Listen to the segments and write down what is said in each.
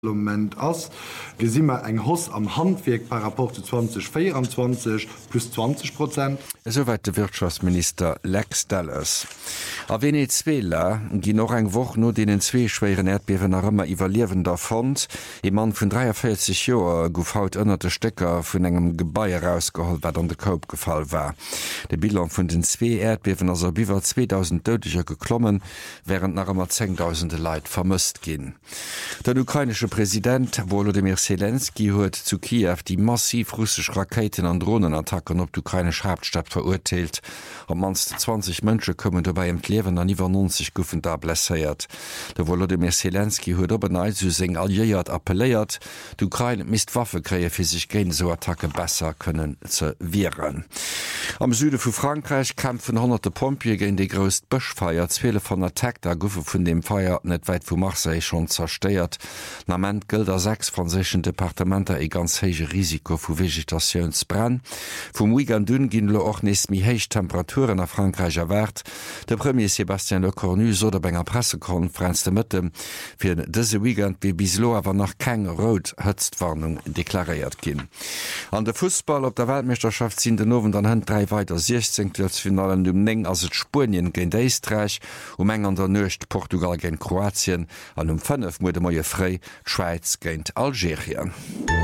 Moment ass gesimmer eng Hoss am Handwerk par rapport zu 2024 plus 20%. Soweit der Wirtschaftsminister Lex Dallas. A Venezuela gi noch eng woch no denen zwee schweren Erdbewen a ëmmer iwwerliewen davon. E Mann vun 43 Joer gouf haut ënnerte Stecker vun engem Gebaier rausgeholt, wat an de Koop gefall war. De Bilan vun den zwee Erdbewen ass biwer 2000 Deudecher geklommen, während nach ëmmer 10.000 Leiit vermëst ginn. Den ukrainische Präsident Volodymyr Zelensky huet zu Kiew die massiv russsisch Raketen an Drohnenattacken op d'ukrainesch Hauptstadt verurteilt. Am manst 20 Mënsche kommen dabei im Klewen an iwwer 90 Guffen da blessiert. Der Volodymyr Zelensky huet op beneit zu seng alliiert appelléiert, d'Ukraine mist Waffe kree fir sich gen so Attacke besser können ze wehren. Am Süde vu Frankreich kämpfen 100 Pompier gegen de gröst Bëchfeier, 12 von Attack der Guffe vun dem Feier net weit vu Marseille schon zersteiert. Nament gilt der 6 franzischen Departementer e ganz hege Risiko vu Vegetationsbrenn. Vom Weekend dünn ginn lo och nes mi heich Temperaturen a Frankreich erwert. Der Premier Sébastien Lecornu so der benger Pressekonferenz de Mitte fir dëse Weekend wie bislo awer nach keng Rot Hëtztwarnung deklariert ginn. An de Fußball op der Weltmeisterschaft sinn den Nowen an hen 3 weiter 16. Finalen Neng as et Spien géint Eistreich, eng an der Nøcht Portugal géint Kroatien, an 5 mo de Moie Fré Schweiz géint Algerien.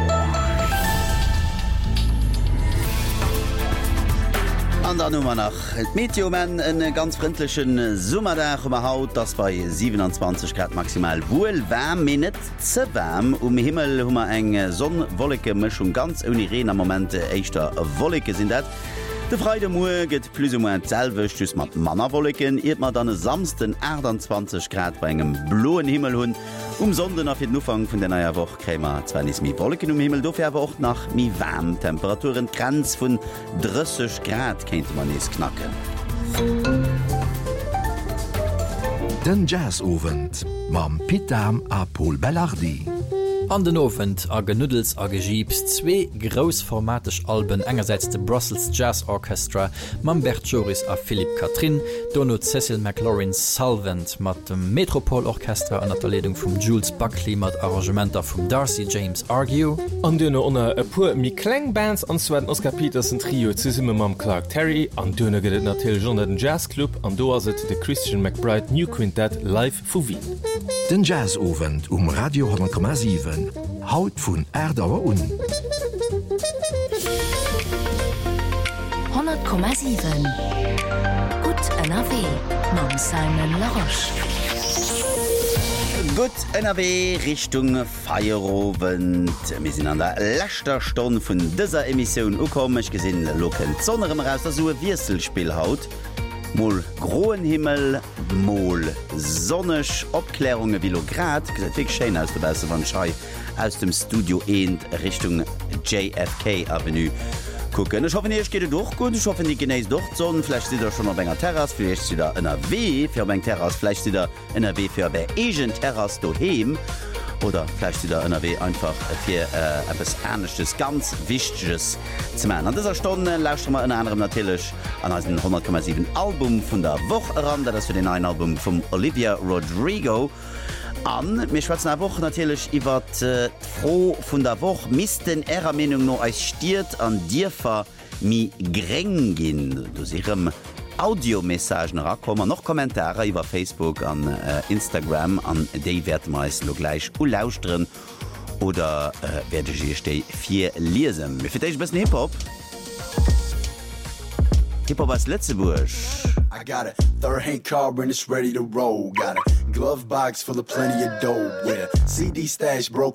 An der Nummer nach et Meteomen en ganz frindlichen Summerdach haut, das bei 27 Grad maximal wohl wärm minnet ze wärm. Himmel hummer eng Sonnenwolleke Mischung ganz uni Reen am Momente eichter Wolleke sind dat. De Freide gët plus selwech mat Mannerwolleken, et mat dann samsten 28 Grad bei engem bloen Himmel hunn. Sonden auf den Ufang vun der naier Woch krämer 20 mi Wolken Himmel dofirwer och nach mi warm Temperaturen Grenz vun 30 Grad kennt man nees knacken. Den Jazzowend mam Pitam a Paul Bellardi. An den Ofent a Genüdels a Gegiebs 2 grossformatisch Alben engerseits de Brussels Jazz Orchestra, mam Bert Joris a Philipp Katrin, Donno Cecil McLaurin Salvant mat dem Metropolorchestra an der Leitung vum Jules Buckley mat Arrangementer vum Darcy James Argue. An Dënne onnner e puer mi Klangbands anzweden Oscar Petersen Trio zusimme mam Clark Terry, an Dënne gët natil Journal den Jazzclub an do aset de Christian McBride New Quintet live vu Wien. Den Jazzowend Radio 10,7 Haut vun Erdauer un. 100,7 Gut NRW mam Simon Laroche. Gut NRW Richtung Feierowend. Wir sind an der letzter Stunde von dieser Emission ukom. Ich gesehen locken Sonnerem raus, das so ein Wirselspiel haut. Mol groen Himmel, mol sonnisch, Abklärungen wie Grad, wirklich schön aus der Beste von Schei aus dem Studio 1 Richtung JFK Avenue gucken. Ich hoffe, ihr geht durch gut, ich hoffe, ihr genießt durch Sonne, vielleicht seid ihr schon auf einer Terrasse, vielleicht seid ihr NRW für eine Terrasse, vielleicht seid ihr NRW für eine eigene Terrasse daheim. Oder vielleicht wieder NRW einfach für etwas Ernstes, ganz Wichtiges zu machen. An dieser Stunde lauscht wir unter anderem natürlich an einem 100,7 Album von der Woche ran. Das ist für den neuen Album von Olivia Rodrigo. Wir schwätzen eine Woche natürlich über die Froh von der Woche. Missten ihrer Meinung noch als stiert an dir für mi greng gehen. Du siehst Audiomessagen rakommen, noch Kommentare über Facebook, an Instagram, an die werden meist noch gleich lauschen oder werde ich hier 4 lesen. Wie finde ich ein bisschen Hip-Hop? Hip-Hop aus Letzteburg. I got a third-hand car when it's ready to roll. Got a glove box full of plenty of dough. With a CD stash broke